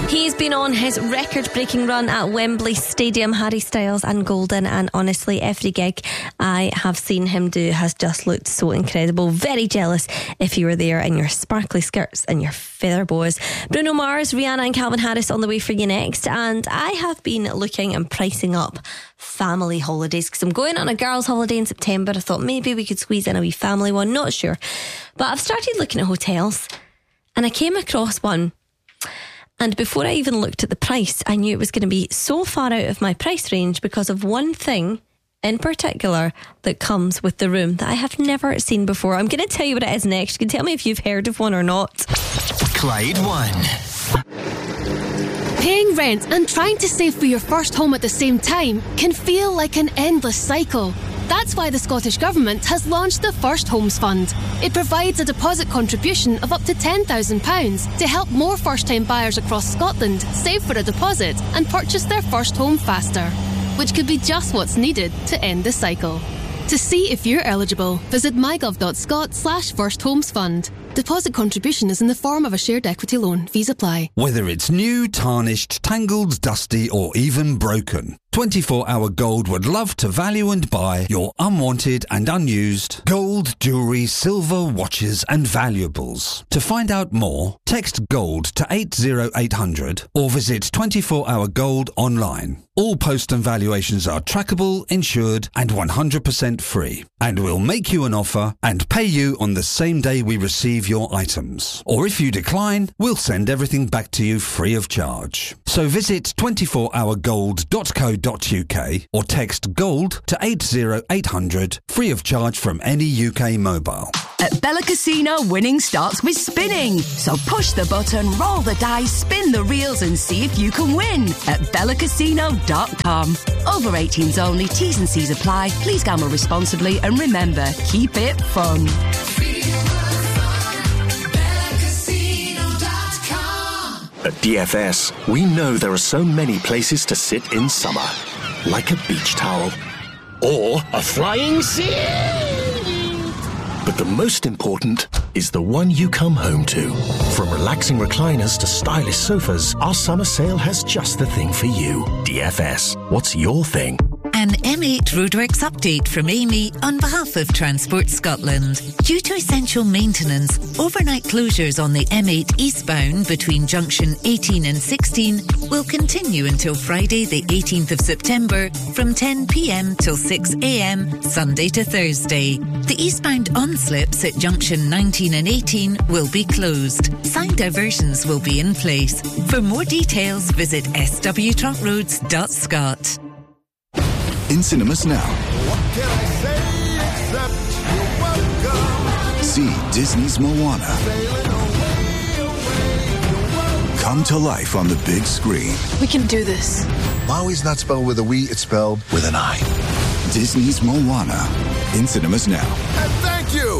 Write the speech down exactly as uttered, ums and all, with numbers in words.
He's been on his record-breaking run at Wembley Stadium, Harry Styles and Golden, and honestly, every gig I have seen him do has just looked so incredible. Very jealous if you were there in your sparkly skirts and your feather boas. Bruno Mars, Rihanna and Calvin Harris on the way for you next. And I have been looking and pricing up family holidays because I'm going on a girls' holiday in September. I thought maybe we could squeeze in a wee family one, not sure. But I've started looking at hotels and I came across one. And before I even looked at the price, I knew it was going to be so far out of my price range because of one thing in particular that comes with the room that I have never seen before. I'm going to tell you what it is next. You can tell me if you've heard of one or not. Clyde One. Paying rent and trying to save for your first home at the same time can feel like an endless cycle. That's why the Scottish Government has launched the First Homes Fund. It provides a deposit contribution of up to ten thousand pounds to help more first-time buyers across Scotland save for a deposit and purchase their first home faster, which could be just what's needed to end the cycle. To see if you're eligible, visit mygov.scot slash First Homes Fund. Deposit contribution is in the form of a shared equity loan. Fees apply. Whether it's new, tarnished, tangled, dusty or even broken, twenty-four hour Gold would love to value and buy your unwanted and unused gold, jewellery, silver, watches and valuables. To find out more, text GOLD to eight oh eight hundred or visit twenty-four hour gold online. All post and valuations are trackable, insured and one hundred percent free. And we'll make you an offer and pay you on the same day we receive your items. Or if you decline, we'll send everything back to you free of charge. So visit twenty-four hour gold dot co dot uk or text GOLD to eight oh eight hundred, free of charge from any U K mobile. At Bella Casino, winning starts with spinning. So push the button, roll the dice, spin the reels and see if you can win at bella casino dot com. Over eighteens only, T's and C's apply. Please gamble responsibly and remember, keep it fun. At D F S, we know there are so many places to sit in summer. Like a beach towel. Or a flying seat. But the most important is the one you come home to. From relaxing recliners to stylish sofas, our summer sale has just the thing for you. D F S, what's your thing? An M eight Roadworks update from Amy on behalf of Transport Scotland. Due to essential maintenance, overnight closures on the M eight eastbound between junction eighteen and sixteen will continue until Friday the eighteenth of September from ten p.m. till six a.m. Sunday to Thursday. The eastbound on-slips at junction nineteen and eighteen will be closed. Sign diversions will be in place. For more details, visit s w trunk roads dot scot. In cinemas now. What can I say except you're welcome? See Disney's Moana. Sailing away, away, you're welcome. Come to life on the big screen. We can do this. Maui's not spelled with a we, it's spelled with an I. Disney's Moana. In cinemas now. And thank you